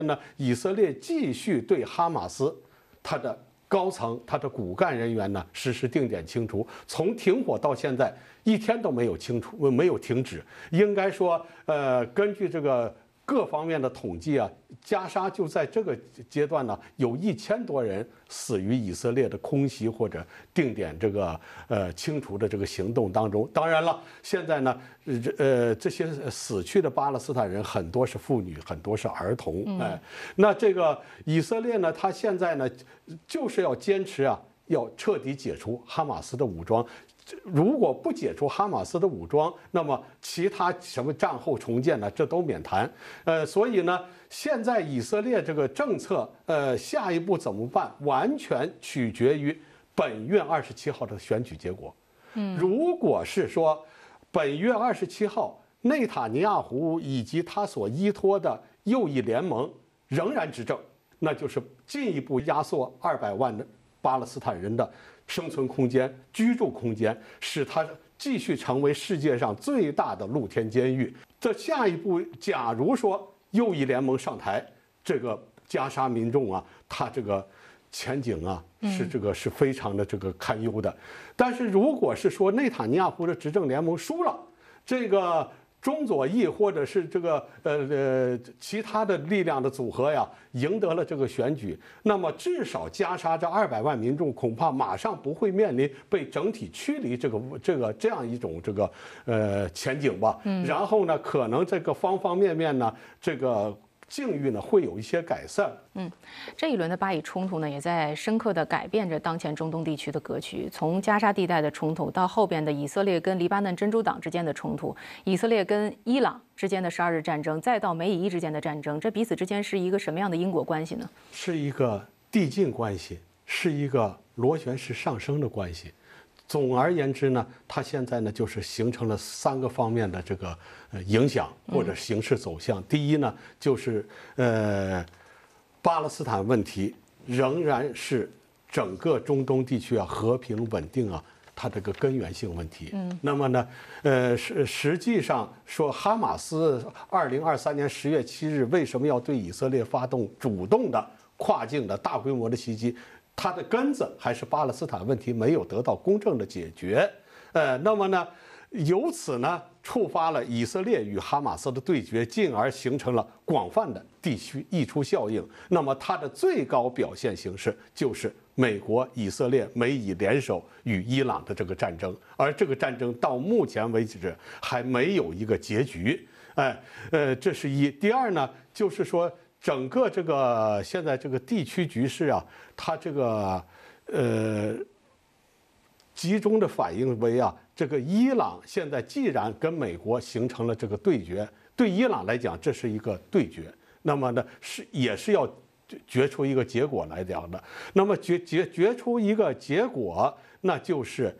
呢，以色列继续对哈马斯它的高层、它的骨干人员呢实施定点清除，从停火到现在一天都没有没有停止。应该说，根据这个各方面的统计啊，加沙就在这个阶段呢，有1000多人死于以色列的空袭或者定点这个清除的这个行动当中。当然了，现在呢，这些死去的巴勒斯坦人很多是妇女，很多是儿童。那这个以色列呢，他现在呢，就是要坚持啊，要彻底解除哈马斯的武装。如果不解除哈马斯的武装，那么其他什么战后重建呢，这都免谈。所以呢，现在以色列这个政策，下一步怎么办，完全取决于本月27号的选举结果。如果是说本月27号内塔尼亚胡以及他所依托的右翼联盟仍然执政，那就是进一步压缩200万的巴勒斯坦人的生存空间、居住空间，使它继续成为世界上最大的露天监狱。这下一步，假如说右翼联盟上台，这个加沙民众啊，他这个前景啊，是非常的这个堪忧的。但是如果是说内塔尼亚胡的执政联盟输了，这个中左翼或者是这个其他的力量的组合呀，赢得了这个选举，那么至少加沙这200万民众恐怕马上不会面临被整体驱离这样一种这个前景吧。然后呢，可能这个方方面面呢，这个境遇呢会有一些改善。 这一轮的巴以冲突呢，也在深刻地改变着当前中东地区的格局。从加沙地带的冲突，到后边的以色列跟黎巴嫩真主党之间的冲突，以色列跟伊朗之间的12日战争，再到美以伊之间的战争，这彼此之间是一个什么样的因果关系呢？ 是一个递进关系，是一个螺旋式上升的关系。总而言之呢，它现在呢就是形成了3个方面的这个影响或者形势走向。第一呢，就是巴勒斯坦问题仍然是整个中东地区啊和平稳定啊它这个根源性问题。那么呢，实际上说哈马斯2023年10月7日为什么要对以色列发动主动的跨境的大规模的袭击？它的根子还是巴勒斯坦问题没有得到公正的解决，那么呢，由此呢触发了以色列与哈马斯的对决，进而形成了广泛的地区溢出效应。那么它的最高表现形式就是美国、以色列、美以联手与伊朗的这个战争，而这个战争到目前为止还没有一个结局。这是一。第二呢，就是说，整个这个现在这个地区局势啊，它这个集中的反映为啊，这个伊朗现在既然跟美国形成了这个对决，对伊朗来讲这是一个对决，那么呢也是要决出一个结果来讲的。那么决出一个结果，那就是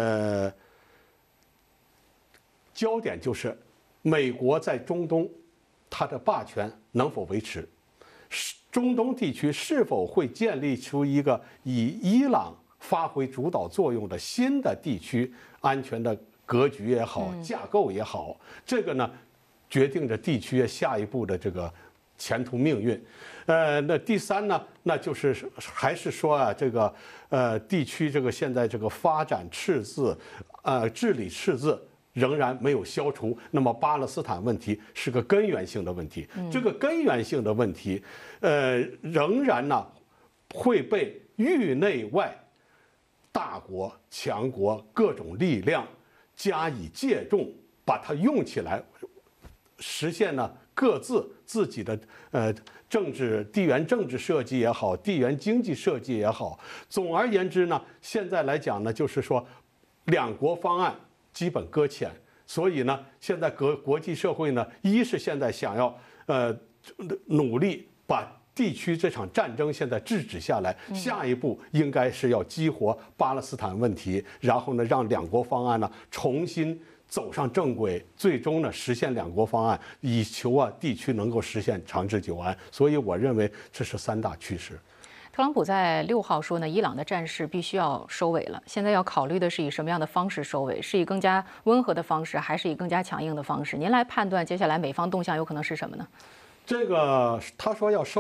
焦点就是美国在中东它的霸权能否维持，中东地区是否会建立出一个以伊朗发挥主导作用的新的地区安全的格局也好，架构也好，这个呢决定着地区下一步的这个前途命运。那第三呢，那就是还是说啊，这个地区这个现在这个发展赤字，治理赤字仍然没有消除，那么巴勒斯坦问题是个根源性的问题。这个根源性的问题，仍然呢会被域内外大国、强国各种力量加以借重，把它用起来，实现呢各自己的地缘政治设计也好，地缘经济设计也好。总而言之呢，现在来讲呢，就是说两国方案基本搁浅，所以呢，现在国际社会呢，一是现在想要努力把地区这场战争现在制止下来，下一步应该是要激活巴勒斯坦问题，然后呢，让两国方案呢重新走上正轨，最终呢实现两国方案，以求啊地区能够实现长治久安。所以我认为这是3大趋势。 特朗普在6号说呢，伊朗的战事必须要收尾了。现在要考虑的是以什么样的方式收尾？是以更加温和的方式，还是以更加强硬的方式？您来判断接下来美方动向有可能是什么呢？ 这个他说要收。